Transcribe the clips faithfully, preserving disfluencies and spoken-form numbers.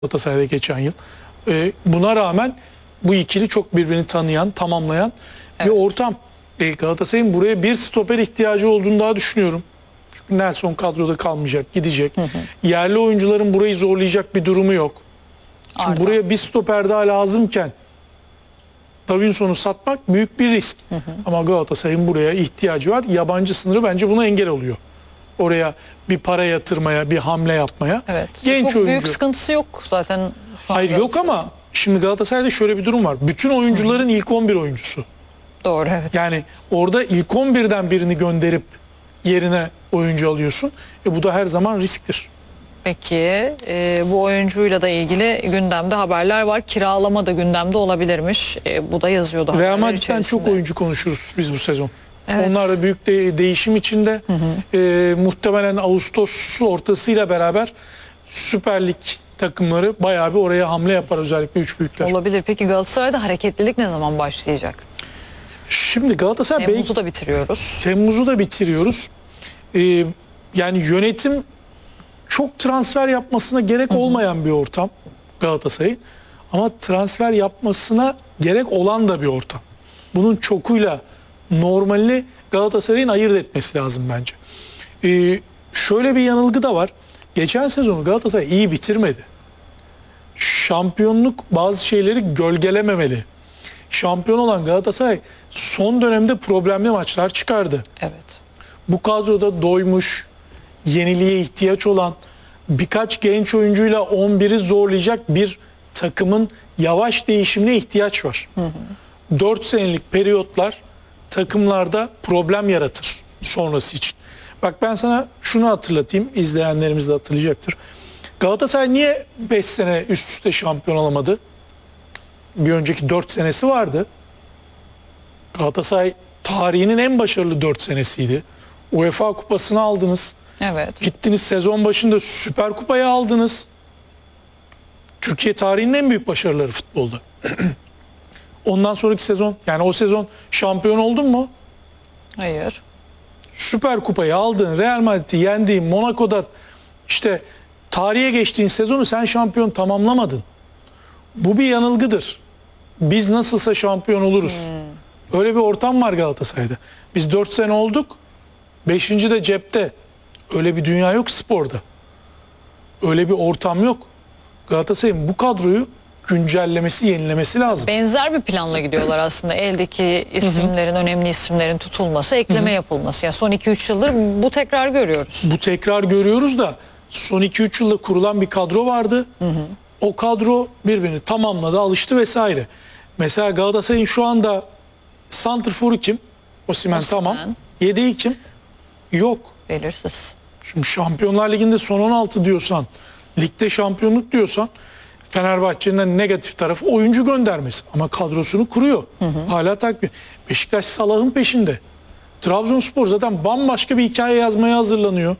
Galatasaray'da geçen yıl. Ee, buna rağmen bu ikili çok birbirini tanıyan, tamamlayan Evet. bir ortam. Ee, Galatasaray'ın buraya bir stoper ihtiyacı olduğunu daha düşünüyorum. Çünkü Nelson kadroda kalmayacak, gidecek. Hı hı. Yerli oyuncuların burayı zorlayacak bir durumu yok. Şimdi Arda. buraya bir stoper daha lazımken Davinson'u satmak büyük bir risk. Hı hı. Ama Galatasaray'ın buraya ihtiyacı var. Yabancı sınırı bence buna engel oluyor. Oraya bir para yatırmaya, bir hamle yapmaya. Evet. Genç Çok oyuncu. büyük sıkıntısı yok zaten. Şu an Hayır yok ama şimdi Galatasaray'da şöyle bir durum var. Bütün oyuncuların Hı. ilk on bir oyuncusu. Doğru, evet. Yani orada ilk on birden birini gönderip yerine oyuncu alıyorsun. E bu da her zaman risktir. Peki e, bu oyuncuyla da ilgili gündemde haberler var. Kiralama da gündemde olabilirmiş. E, bu da yazıyordu. Real Madrid'den çok oyuncu konuşuruz biz bu sezon. Evet. Onlar da büyük de değişim içinde. Hı hı. E, muhtemelen Ağustos ortasıyla beraber Süper Lig takımları bayağı bir oraya hamle yapar, özellikle üç büyükler. Olabilir. Peki Galatasaray'da hareketlilik ne zaman başlayacak? Şimdi Galatasaray Temmuz'u da bitiriyoruz. Temmuz'u da bitiriyoruz. Ee, yani yönetim çok transfer yapmasına gerek olmayan bir ortam Galatasaray'ın. Ama transfer yapmasına gerek olan da bir ortam. Bunun çokuyla normalini Galatasaray'ın ayırt etmesi lazım bence. Ee, şöyle bir yanılgı da var. Geçen sezonu Galatasaray iyi bitirmedi. Şampiyonluk bazı şeyleri gölgelememeli. Şampiyon olan Galatasaray son dönemde problemli maçlar çıkardı. Evet. Bu kadroda doymuş, yeniliğe ihtiyaç olan birkaç genç oyuncuyla on biri zorlayacak bir takımın yavaş değişimine ihtiyaç var. Hı hı. dört senelik periyotlar takımlarda problem yaratır sonrası için. Bak ben sana şunu hatırlatayım, izleyenlerimiz de hatırlayacaktır. Galatasaray niye beş sene üst üste şampiyon olamadı? Bir önceki dört senesi vardı. Galatasaray tarihinin en başarılı dört senesiydi. UEFA kupasını aldınız. Evet. Gittiniz sezon başında Süper Kupayı aldınız. Türkiye tarihinin en büyük başarıları futbolda. Ondan sonraki sezon, yani o sezon şampiyon oldun mu? Hayır. Süper Kupayı aldın, Real Madrid'i yendiğin, Monaco'da işte tarihe geçtiğin sezonu sen şampiyon tamamlamadın. Bu bir yanılgıdır. Biz nasılsa şampiyon oluruz. Hmm. Öyle bir ortam var Galatasaray'da. Biz dört sene olduk. beşinci de cepte. Öyle bir dünya yok sporda. Öyle bir ortam yok. Galatasaray'ın bu kadroyu güncellemesi, yenilemesi lazım. Benzer bir planla gidiyorlar aslında. Eldeki isimlerin, önemli isimlerin tutulması, ekleme Hı-hı. yapılması. Yani son iki üç yıldır bu tekrar görüyoruz. Bu tekrar görüyoruz da son iki üç yılda kurulan bir kadro vardı. Hı-hı. O kadro birbirini tamamladı, alıştı vesaire. Mesela Galatasaray'ın şu anda santrforu kim? Osimhen tamam. Yedeği kim? Yok. Belirsiz. Şimdi Şampiyonlar Ligi'nde son on altı diyorsan, ligde şampiyonluk diyorsan, Fenerbahçe'nin negatif tarafı oyuncu göndermesi. Ama kadrosunu kuruyor. Hı hı. Hala takviye. Beşiktaş Salah'ın peşinde. Trabzonspor zaten bambaşka bir hikaye yazmaya hazırlanıyor.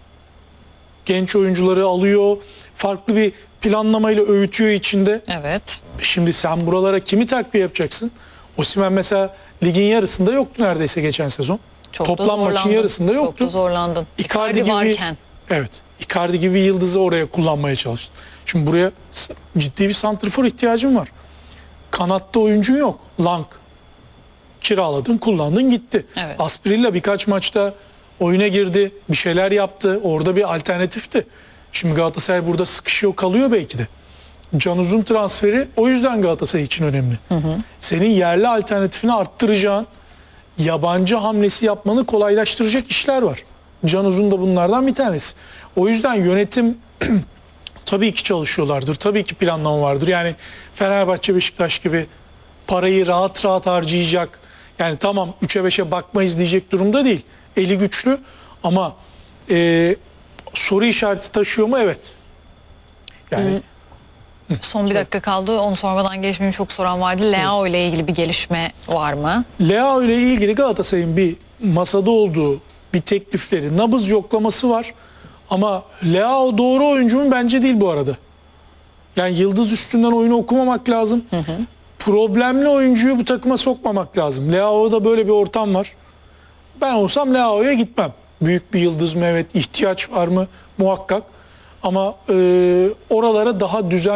Genç oyuncuları alıyor. Farklı bir planlamayla öğütüyor içinde. Evet. Şimdi sen buralara kimi takviye yapacaksın? Osimhen mesela ligin yarısında yoktu neredeyse geçen sezon. Çok Toplam maçın yarısında yoktu. Çok da zorlandın. Icardi, Icardi gibi, varken. Evet. Icardi gibi bir yıldızı oraya kullanmaya çalıştı. Şimdi buraya ciddi bir santrfor ihtiyacın var. Kanatta oyuncun yok. Lang. Kiraladın, kullandın, gitti. Evet. Asprilla birkaç maçta oyuna girdi. Bir şeyler yaptı. Orada bir alternatifti. Şimdi Galatasaray burada sıkışıyor, kalıyor belki de. Can Uzun transferi o yüzden Galatasaray için önemli. Hı hı. Senin yerli alternatifini arttıracağın, yabancı hamlesi yapmanı kolaylaştıracak işler var. Can Uzun da bunlardan bir tanesi. O yüzden yönetim tabii ki çalışıyorlardır. Tabii ki planlama vardır. Yani Fenerbahçe, Beşiktaş gibi parayı rahat rahat harcayacak. Yani tamam üçe beşe bakmayız diyecek durumda değil. Eli güçlü ama e, soru işareti taşıyor mu? Evet. Yani Hı. Son bir dakika kaldı. Onu sormadan geçmeyeyim, çok soran vardı. Leao ile ilgili bir gelişme var mı? Leao ile ilgili Galatasaray'ın bir masada olduğu bir teklifleri, nabız yoklaması var. Ama Leao doğru oyuncu mu? Bence değil bu arada. Yani yıldız üstünden oyunu okumamak lazım. Hı hı. Problemli oyuncuyu bu takıma sokmamak lazım. Leao'da böyle bir ortam var. Ben olsam Leao'ya gitmem. Büyük bir yıldız mı? Evet. İhtiyaç var mı? Muhakkak. Ama e, oralara daha düzenli